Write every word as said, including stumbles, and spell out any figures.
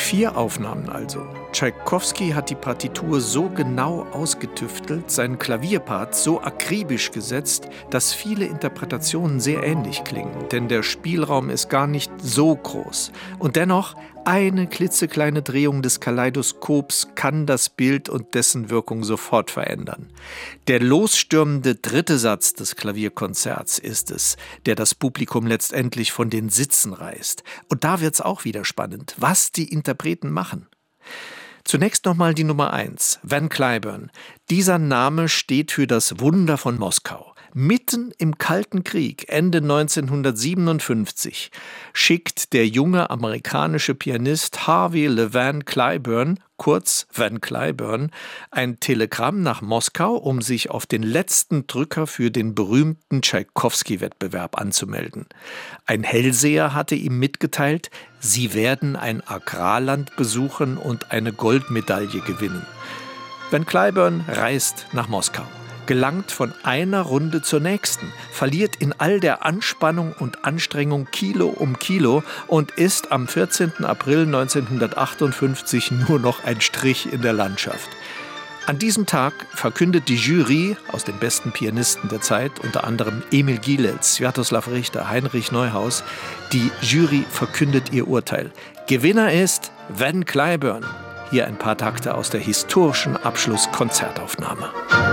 Vier Aufnahmen also. Tschaikowski hat die Partitur so genau ausgetüftelt, seinen Klavierpart so akribisch gesetzt, dass viele Interpretationen sehr ähnlich klingen. Denn der Spielraum ist gar nicht so groß. Und dennoch, eine klitzekleine Drehung des Kaleidoskops kann das Bild und dessen Wirkung sofort verändern. Der losstürmende dritte Satz des Klavierkonzerts ist es, der das Publikum letztendlich von den Sitzen reißt. Und da wird's auch wieder spannend, was die Interpreten machen. Zunächst nochmal die Nummer eins, Van Cliburn. Dieser Name steht für das Wunder von Moskau. Mitten im Kalten Krieg, Ende neunzehnhundertsiebenundfünfzig, schickt der junge amerikanische Pianist Harvey LeVan Cliburn, kurz Van Cliburn, ein Telegramm nach Moskau, um sich auf den letzten Drücker für den berühmten Tschaikowski-Wettbewerb anzumelden. Ein Hellseher hatte ihm mitgeteilt, sie werden ein Agrarland besuchen und eine Goldmedaille gewinnen. Van Cliburn reist nach Moskau, gelangt von einer Runde zur nächsten, verliert in all der Anspannung und Anstrengung Kilo um Kilo und ist am vierzehnten April neunzehnhundertachtundfünfzig nur noch ein Strich in der Landschaft. An diesem Tag verkündet die Jury aus den besten Pianisten der Zeit, unter anderem Emil Gilels, Swiatoslav Richter, Heinrich Neuhaus, die Jury verkündet ihr Urteil. Gewinner ist Van Cliburn. Hier ein paar Takte aus der historischen Abschlusskonzertaufnahme.